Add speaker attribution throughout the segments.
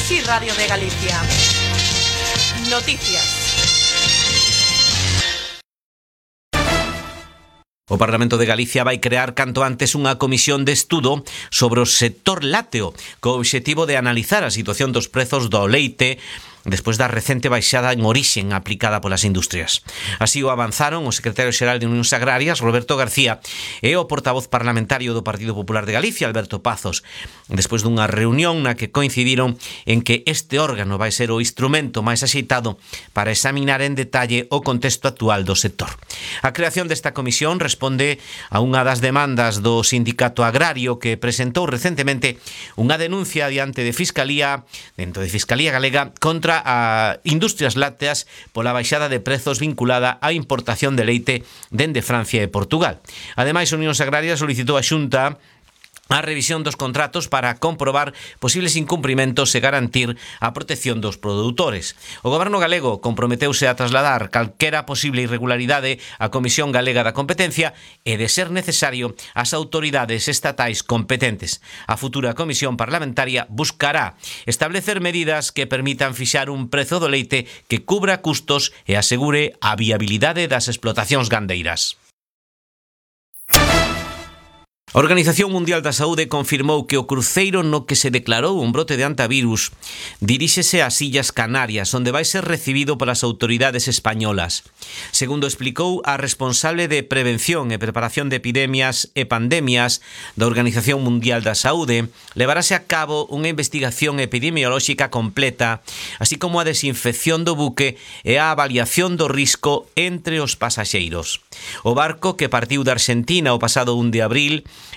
Speaker 1: Sí, Radio de Galicia. Noticias.
Speaker 2: O Parlamento de Galicia vai crear canto antes unha comisión de estudo sobre o sector lácteo co obxectivo de analizar a situación dos prezos do leite despois da recente baixada en orixen aplicada polas industrias. Así o avanzaron o secretario xeral de Unións Agrarias, Roberto García, e o portavoz parlamentario do Partido Popular de Galicia, Alberto Pazos, despois dunha reunión na que coincidiron en que este órgano vai ser o instrumento máis axeitado para examinar en detalle o contexto actual do sector. A creación desta comisión responde a unha das demandas do Sindicato Agrario que presentou recentemente unha denuncia diante de Fiscalía, dentro de Fiscalía Galega, contra a industrias lácteas pola baixada de prezos vinculada á importación de leite dende Francia e Portugal. Ademais, Unións Agrarias solicitou á Xunta a revisión dos contratos para comprobar posibles incumprimentos e garantir a protección dos produtores. O Goberno galego comprometeuse a trasladar calquera posible irregularidade á Comisión Galega da Competencia e, de ser necesario, ás autoridades estatais competentes. A futura Comisión Parlamentaria buscará establecer medidas que permitan fixar un prezo do leite que cubra custos e asegure a viabilidade das explotacións gandeiras. A Organización Mundial da Saúde confirmou que o cruceiro no que se declarou un brote de antivirus diríxese ás Illas Canarias, onde vai ser recibido polas autoridades españolas. Segundo explicou a responsable de Prevención e Preparación de Epidemias e Pandemias da Organización Mundial da Saúde, levarase a cabo unha investigación epidemiolóxica completa, así como a desinfección do buque e a avaliación do risco entre os pasaxeiros. O barco, que partiu da Argentina o pasado 1 de abril,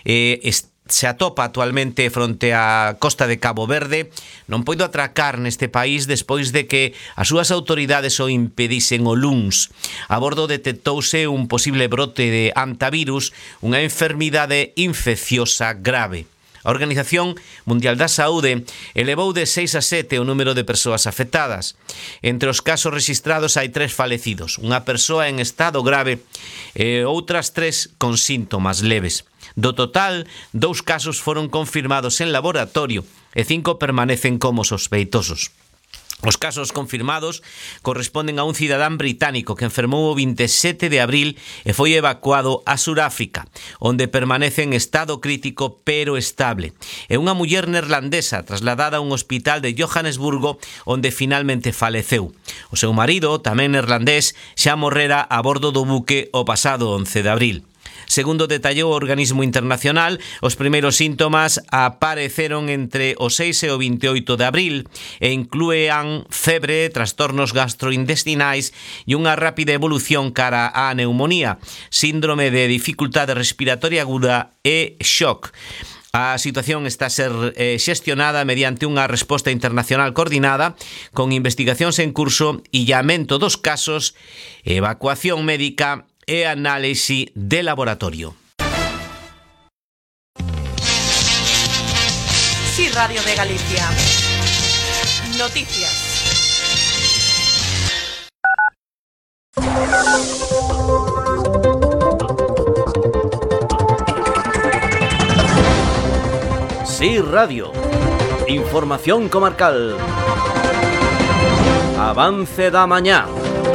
Speaker 2: se atopa actualmente fronte á costa de Cabo Verde, non poido atracar neste país despois de que as súas autoridades o impedisen o luns. A bordo detectouse un posible brote de antivirus, unha enfermidade infecciosa grave. A Organización Mundial da Saúde elevou de 6 a 7 o número de persoas afectadas. Entre os casos rexistrados hai 3 falecidos, unha persoa en estado grave e outras 3 con síntomas leves. Do total, 2 casos foron confirmados en laboratorio e 5 permanecen como sospeitosos. Os casos confirmados corresponden a un cidadán británico que enfermou o 27 de abril e foi evacuado a Suráfrica, onde permanece en estado crítico pero estable. E unha muller neerlandesa trasladada a un hospital de Johannesburgo, onde finalmente faleceu. O seu marido, tamén neerlandés, xa morrera a bordo do buque o pasado 11 de abril. Segundo detallou o organismo internacional, os primeiros síntomas apareceron entre o 6 e o 28 de abril e inclúen febre, trastornos gastrointestinais e unha rápida evolución cara á neumonía, síndrome de dificultade respiratoria aguda e shock. A situación está a ser xestionada mediante unha resposta internacional coordinada con investigacións en curso, illamento dos casos, evacuación médica e análise de laboratorio.
Speaker 1: Sí, Radio de Galicia. Noticias.
Speaker 3: Sí, Radio. Información comarcal. Avance da mañá.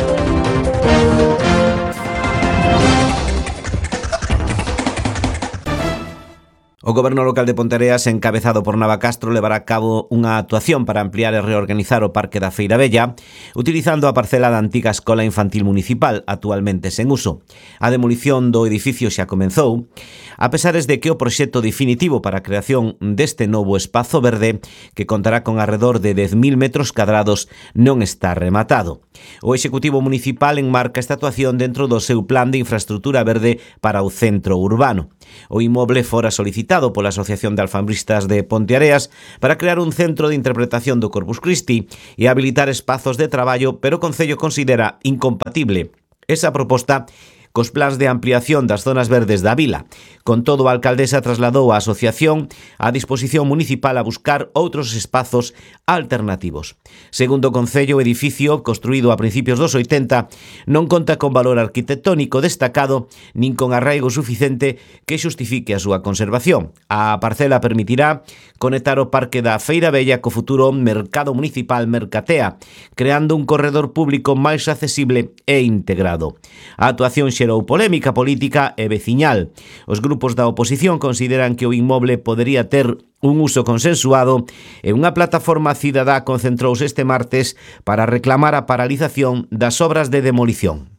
Speaker 2: O Goberno local de Ponteareas, encabezado por Navacastro, levará a cabo unha actuación para ampliar e reorganizar o Parque da Feira Bella, utilizando a parcela da antiga Escola Infantil Municipal, actualmente sen uso. A demolición do edificio xa comenzou, a pesares de que o proxecto definitivo para a creación deste novo espazo verde, que contará con arredor de 10.000 metros cadrados, non está rematado. O Executivo Municipal enmarca esta actuación dentro do seu plan de infraestructura verde para o centro urbano. O inmoble fora solicitado pola Asociación de Alfambristas de Ponteareas para crear un centro de interpretación do Corpus Christi e habilitar espazos de traballo, pero o Concello considera incompatible esa proposta cos plans de ampliación das zonas verdes da vila. Con todo, a alcaldesa trasladou a asociación á disposición municipal a buscar outros espazos alternativos. Segundo o Concello, o edificio, construído a principios dos 80, non conta con valor arquitectónico destacado nin con arraigo suficiente que xustifique a súa conservación. A parcela permitirá conectar o Parque da Feira Bella co futuro Mercado Municipal Mercatea, creando un corredor público máis accesible e integrado. A actuación xerou polémica política e veciñal. Os grupos da oposición consideran que o inmoble podería ter un uso consensuado e unha plataforma cidadá concentrouse este martes para reclamar a paralización das obras de demolición.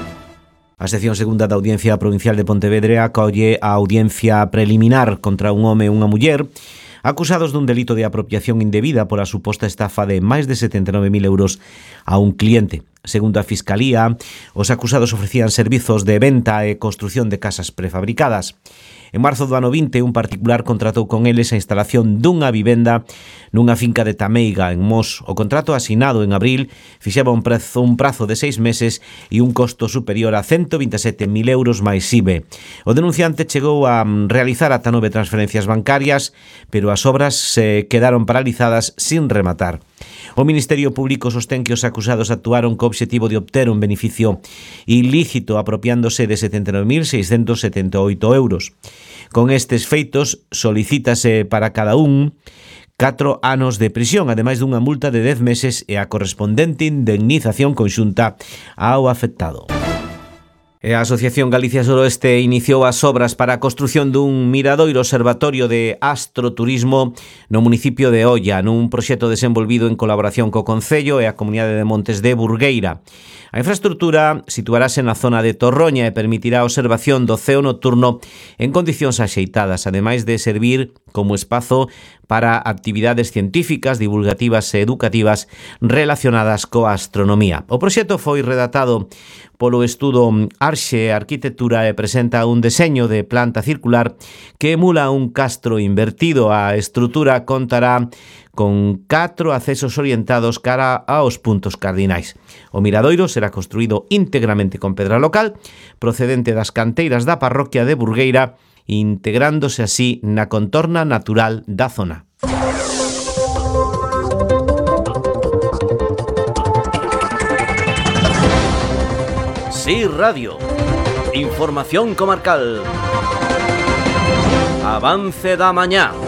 Speaker 2: A sección segunda da Audiencia Provincial de Pontevedra acolle a audiencia preliminar contra un home e unha muller acusados dun delito de apropiación indebida pola suposta estafa de máis de 79.000 euros a un cliente. Segundo a Fiscalía, os acusados ofrecían servizos de venta e construción de casas prefabricadas. En marzo do ano 20, un particular contratou con eles a instalación dunha vivenda nunha finca de Tameiga, en Mos. O contrato asinado en abril fixaba un prazo de 6 meses e un costo superior a 127.000 euros máis IVE. O denunciante chegou a realizar ata 9 transferencias bancarias, pero as obras se quedaron paralizadas sin rematar. O Ministerio Público sostén que os acusados actuaron co obxectivo de obter un beneficio ilícito apropiándose de 79.678 euros. Con estes feitos, solicítase para cada un 4 anos de prisión, ademais dunha multa de 10 meses e a correspondente indemnización conxunta ao afectado. A Asociación Galicia Suroeste iniciou as obras para a construción dun miradoiro observatorio de astroturismo no municipio de Oia, nun proxecto desenvolvido en colaboración co Concello e a Comunidade de Montes de Burgueira. A infraestrutura situarase na zona de Torroña e permitirá a observación do ceo nocturno en condicións axeitadas, ademais de servir como espazo para actividades científicas, divulgativas e educativas relacionadas coa astronomía. O proxecto foi redactado polo estudo Arxe Arquitectura e presenta un deseño de planta circular que emula un castro invertido. A estrutura contará con 4 accesos orientados cara aos puntos cardinais. O miradoiro será construído íntegramente con pedra local, procedente das canteiras da parroquia de Burgueira, integrándose así na contorna natural da zona.
Speaker 3: Sí Radio. Información comarcal. Avance da mañá.